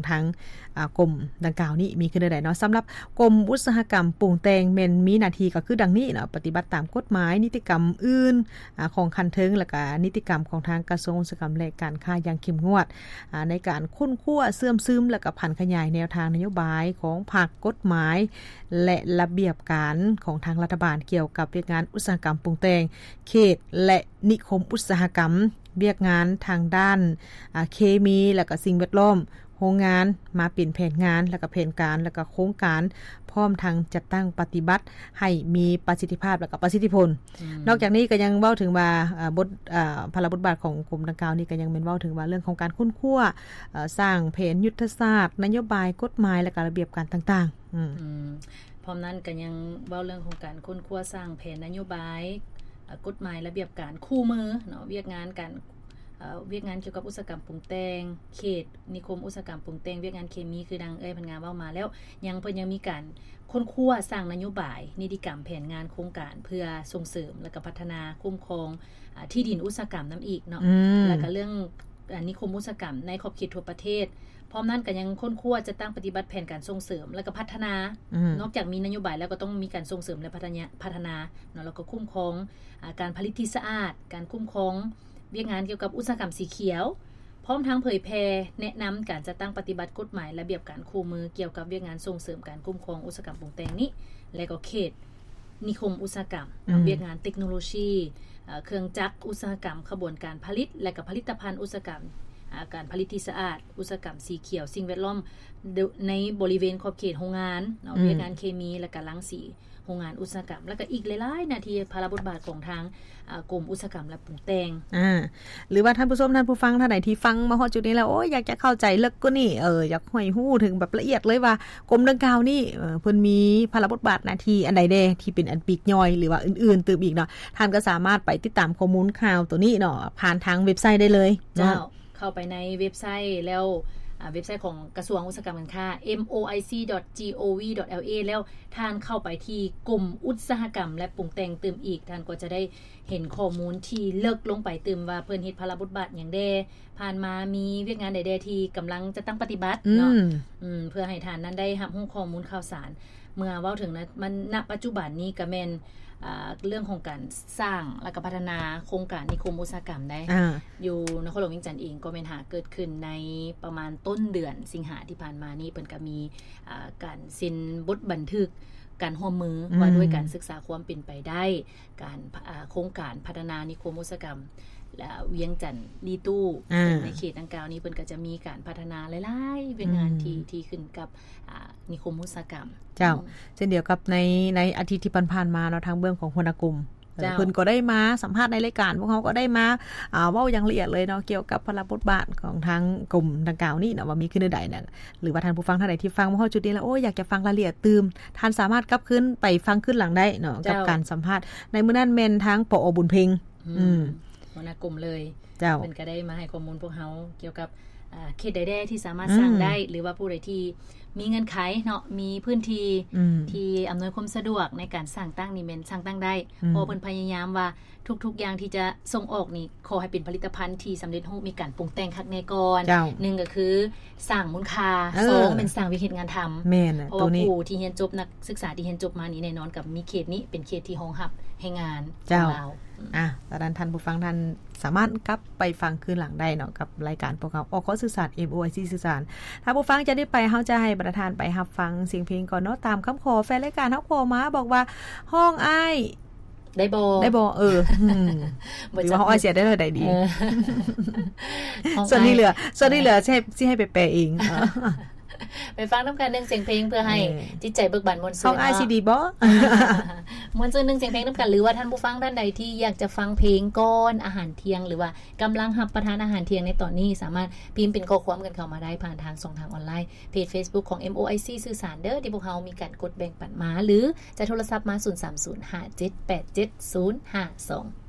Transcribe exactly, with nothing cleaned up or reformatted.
ทางกรมดังกล่าวนี้มีขึ้นได้เนาะสำหรับกรมอุตสาหกรรมปรุงแต่งแม่นมีหน้าที่ก็คือดังนี้เนาะปฏิบัติตามกฎหมายนิติกรรมอื่นของคันเทิงและก็นิติกรรมของทางกระทรวงอุตสาหกรรมและการค้าอย่างเข้มงวดในการค้นคว้าเสื่อมซึมและก็พันขยายแนวทางนโยบายของภาคกฎหมายและระเบียบการของทางรัฐบาลเกี่ยวกับเวียกงานอุตสาหกรรมปรุงแต่งเขตและนิคมอุตสาหกรรมเวียกงานทางด้านเคมีและก็สิ่งแวดล้อมโรงงานมาเปลี่ยนแผนงานและก็แผนการและก็โครงการพร้อมทางจัดตั้งปฏิบัติให้มีประสิทธิภาพและก็ประสิทธิผลนอกจากนี้ก็ยังเว้าถึงว่าบทพระบทบาทของกรมดังกล่าวนี้ก็ยังเป็นเว้าถึงว่าเรื่องของการค้นคว้าสร้างแผนยุทธศาสตร์นโยบายกฎหมายและก็ระเบียบการต่างๆอืมพร้อมนั้นก็ยังเว้าเรื่องของการค้นคว้าสร้างแผนนโยบายกฎหมายระเบียบการคู่มือเนาะเวียกงานการเวียกงานเกี่ยวกับอุตสาหกรรมปรุงแต่งเขตนิคมอุตสาหกรรมปรุงแต่งเวียกงานเคมีคือดังเอ้ยพันงานเว้ามาแล้วยังเพิ่นยังมีการค้นคว้าสร้างนโยบายนิติกรรมแผนงานโครงการเพื่อส่งเสริมและก็พัฒนาคุ้มครองที่ดินอุตสาหกรรมนำอีกเนาะแล้วก็เรื่องนิคมอุตสาหกรรมในขอบเขตทั่วประเทศพร้อมนั้นก็ยังค้นคว้าจะตั้งปฏิบัติแผนการส่งเสริมและก็พัฒนานอกจากมีนโยบายแล้วก็ต้องมีการส่งเสริมและพัฒนาพัฒนาเนาะแล้วก็คุ้มครองการผลิตที่สะอาดการคุ้มครองเวียกงานเกี่ยวกับอุตสาหกรรมสีเขียวพร้อมทั้งเผยแพร่แนะนำการจัดตั้งปฏิบัติกฎหมายระเบียบการคู่มือเกี่ยวกับเวียกงานส่งเสริมการคุ้มครองอุตสาหกรรมปรุงแต่งนี้และก็เขตนิคมอุตสาหกรรมเวียกงานเทคโนโลยีเครื่องจักรอุตสาหกรรมขบวนการผลิตและก็ผลิตภัณฑ์อุตสาหกรรมการผลิตที่สะอาดอุตสาหกรรมสีเขียวสิ่งแวดล้อมในบริเวณขอบเขตโรงงานเวียกงานเคมีและก็รังสีโรงงานอุตสาหกรรมแล้วก็อีกหลายๆหน้าที่ภาระบทบาทของทางกรมอุตสาหกรรมและปรุงแต่งอ่าหรือว่าท่านผู้ชมท่านผู้ฟังท่านไหนที่ฟังมาฮอดจุดนี้แล้วโอ้ยอยากจะเข้าใจลึกกว่านี้เอออยากให้ฮู้ถึงแบบละเอียดเลยว่ากรมดังกล่าวนี่เออเพิ่นมีภาระบทบาทหน้าที่อันใดแดที่เป็นอันปีกย่อยหรือว่าอื่นๆตื่มอีกเนาะท่านก็สามารถไปติดตามข้อมูลข่าวตัวนี้เนาะผ่านทางเว็บไซต์ได้เลยเจ้าเข้าไปในเว็บไซต์แล้วเว็บไซต์ของกระทรวงอุตสาหกรรมการค้า เอ็ม โอ ไอ ซี ดอท จี โอ วี ดอท แอล เอ แล้วท่านเข้าไปที่กรมอุตสาหกรรมและปรุงแต่งเติมอีกท่านก็จะได้เห็นข้อมูลที่เลิกลงไปเติมว่าเพิ่นเฮ็ดภาระบทบาทหยังแดผ่านมามีเวียกงานใดๆที่กำลังจะตั้งปฏิบัติเนาะอืมเพื่อให้ท่านนั้นได้รับรู้ข้อมูลข่าวสารเมื่อเว้าถึงนะมันณปัจจุบันนี้ก็แม่นเรื่องของการสร้างและก็พัฒนาโครงการนิคมอุตสาหกรรมได้อยู่นครหลวงเวียงจันทน์เองก็เป็นหาเกิดขึ้นในประมาณต้นเดือนสิงหาที่ผ่านมานี้เพิ่นก็มีการเซ็นบทบันทึกการร่วมมือว่าด้วยการศึกษาความเป็นไปได้การโครงการพัฒนานิคมอุตสาหกรรมและเวียงจันทน์ลีตู้ในเขตดังกล่าวนี้เพิ่นก็จะมีการพัฒนาหลายๆเป็นงานที่ที่ขึ้นกับนิคมอุตสาหกรรมเจ้าเช่นเดียวกับในในอาทิตย์ที่ผ่านๆมาเนาะทางเบื้องของหัวหน้ากลุ่มเพิ่นก็ได้มาสัมภาษณ์ในรายการพวกเขาก็ได้มาอ่าเว้าอย่างละเอียดเลยเนาะเกี่ยวกับภาระบทบาทของทางกลุ่มดังกล่าวนี้เนาะว่ามีขึ้นใดๆเนี่ยหรือว่าท่านผู้ฟังท่านใดที่ฟังมาฮอดจุดนี้แล้วโอ้ยอยากจะฟังรายละเอียดตื่มท่านสามารถกลับคืนไปฟังขึ้นหลังได้เนาะกับการสัมภาษณ์ในมื้อนั้นแม่นทางปอบุญเพ็งอืมหัวหน้ากลุ่มเลยเจ้าเพิ่นก็ได้มาให้ข้อมูลพวกเฮาเกี่ยวกับเขตใดๆที่สามารถสร้างได้หรือว่าผู้ใดที่มีเงื่อนไขเนาะมีพื้นที่ที่อำนวยความสะดวกในการสร้างตั้งนี่แม่นสร้างตั้งได้เพราะเพิ่นพยายามว่าทุกๆอย่างที่จะส่งออกนี่ขอให้เป็นผลิตภัณฑ์ที่สำเร็จรูปมีการปรุงแต่งคักแน่ก่อนหนึ่งก็คือสร้างมูลค่าสองเป็นสร้างวิธีงานทำแม่นตัวนี้ผู้ที่เรียนจบนักศึกษาที่เรียนจบมานี่แน่นอนกับมีเขตนี้เป็นเขตที่รองรับให้งานของเราอ่ะตอนนั้นท่านผู้ฟังท่านสามารถกลับไปฟังคืนหลังได้เนาะกับรายการโปรแกรมออกข้อสื่อสาร เอ็ม โอ ไอ ซี สื่อสารถ้าผู้ฟังจะได้ไปเฮาจะให้ประธานไปรับฟังเสียงเพลงก่อนเนาะตามคำขอแฟนรายการเฮาขอมาบอกว่าห้องอ้ายได้บ่ได้บ่เออหรือว่าห้องอ้ายเสียได้เลยได้ดีส่วนที่เหลือส่วนที่เหลือสิสิให้ไปแปลเองไปฟังนำกันนึงเสียงเพลงเพื่อให้จิตใจเบิกบานมนต์ซื่นห้องอ้ายสิดีบ่มวนซื่นนึงเสียงเพลงนำกันหรือว่าท่านผู้ฟังท่านใดที่อยากจะฟังเพลงก่อนอาหารเที่ยงหรือว่ากำลังรับประทานอาหารเที่ยงในตอนนี้สามารถพิมพ์เป็นข้อความกันเข้ามาได้ผ่านทางช่องทางออนไลน์เพจ Facebook ของ เอ็ม โอ ไอ ซี สื่อสารเด้อที่พวกเฮามีการกดแบ่งปันมาหรือจะโทรศัพท์มาศูนย์ สาม ศูนย์ ห้า เจ็ด แปด เจ็ด ศูนย์ ห้า สอง